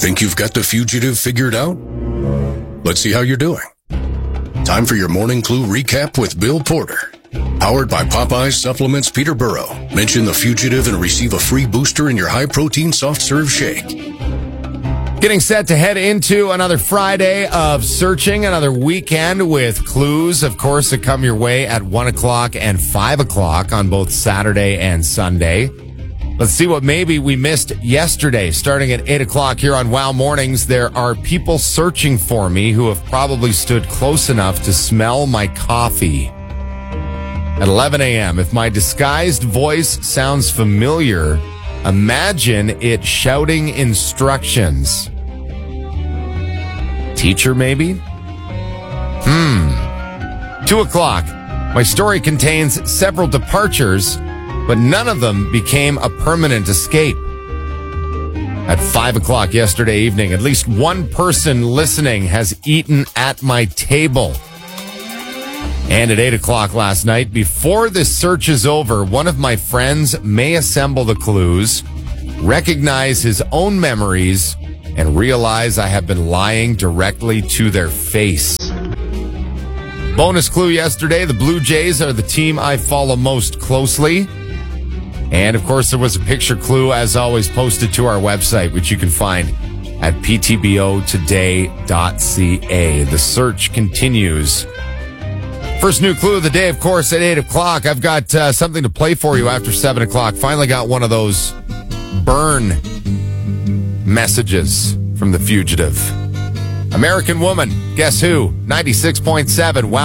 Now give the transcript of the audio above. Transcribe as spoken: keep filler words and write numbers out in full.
Think you've got the fugitive figured out? Let's see how you're doing. Time for your Morning Clue recap with Bill Porter. Powered by Popeyes Supplements Peterborough. Mention the fugitive and receive a free booster in your high-protein soft-serve shake. Getting set to head into another Friday of searching, another weekend with clues, of course, that come your way at one o'clock and five o'clock on both Saturday and Sunday. Let's see what maybe we missed yesterday. Starting at eight o'clock here on Wow Mornings, there are people searching for me who have probably stood close enough to smell my coffee. At eleven a.m., if my disguised voice sounds familiar, imagine it shouting instructions. Teacher, maybe? Hmm. Two o'clock. My story contains several departures, but none of them became a permanent escape. At five o'clock yesterday evening, at least one person listening has eaten at my table. And at eight o'clock last night, before this search is over, one of my friends may assemble the clues, recognize his own memories, and realize I have been lying directly to their face. Bonus clue yesterday, the Blue Jays are the team I follow most closely. And, of course, there was a picture clue, as always, posted to our website, which you can find at p t b o today dot c a. The search continues. First new clue of the day, of course, at eight o'clock. I've got uh, something to play for you after seven o'clock. Finally got one of those burn messages from the fugitive. American Woman, guess who? ninety-six point seven, Wow.